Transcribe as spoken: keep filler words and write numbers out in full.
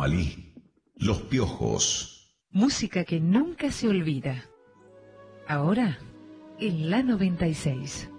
Ali, Los Piojos. Música que nunca se olvida. Ahora, en la noventa y seis.